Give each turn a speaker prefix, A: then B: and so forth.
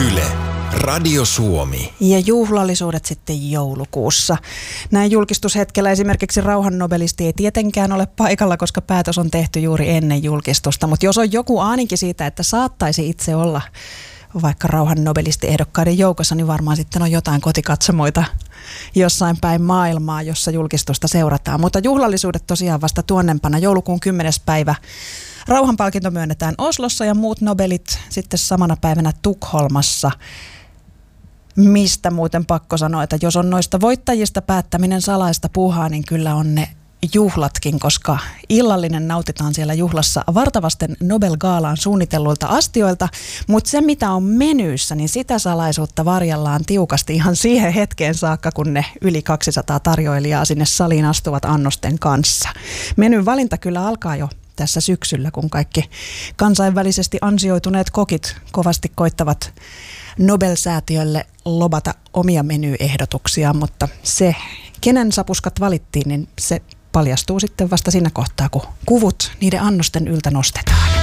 A: Yle, Radio Suomi.
B: Ja juhlallisuudet sitten joulukuussa. Näin julkistushetkellä esimerkiksi rauhannobelisti ei tietenkään ole paikalla, koska päätös on tehty juuri ennen julkistusta. Mutta jos on joku aaninkin siitä, että saattaisi itse olla vaikka rauhannobelisti-ehdokkaiden joukossa, niin varmaan sitten on jotain kotikatsomoita jossain päin maailmaa, jossa julkistusta seurataan. Mutta juhlallisuudet tosiaan vasta tuonnempana joulukuun 10. päivä. Rauhanpalkinto myönnetään Oslossa ja muut Nobelit sitten samana päivänä Tukholmassa. Mistä muuten pakko sanoa, että jos on noista voittajista päättäminen salaista puuhaa, niin kyllä on ne juhlatkin, koska illallinen nautitaan siellä juhlassa vartavasten Nobel-gaalaan suunnitelluilta astioilta, mutta se mitä on menyyssä, niin sitä salaisuutta varjellaan tiukasti ihan siihen hetkeen saakka, kun ne yli 200 tarjoilijaa sinne saliin astuvat annosten kanssa. Menyn valinta kyllä alkaa jo tässä syksyllä, kun kaikki kansainvälisesti ansioituneet kokit kovasti koittavat Nobel-säätiölle lobata omia menyehdotuksiaan, mutta se, kenen sapuskat valittiin, niin se paljastuu sitten vasta siinä kohtaa, kun kuvut niiden annosten yltä nostetaan.